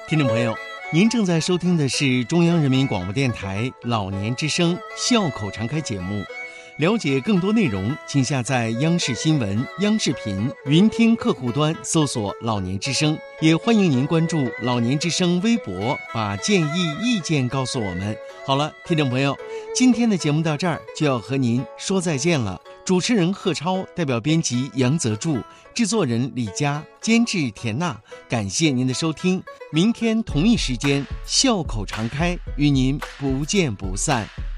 听众朋友，您正在收听的是中央人民广播电台老年之声笑口常开节目。了解更多内容，请下载央视新闻、央视频云听客户端搜索老年之声，也欢迎您关注老年之声微博，把建议意见告诉我们。好了，听众朋友，今天的节目到这儿就要和您说再见了。主持人贺超，代表编辑杨泽柱，制作人李佳，监制田娜，感谢您的收听。明天同一时间笑口常开，与您不见不散。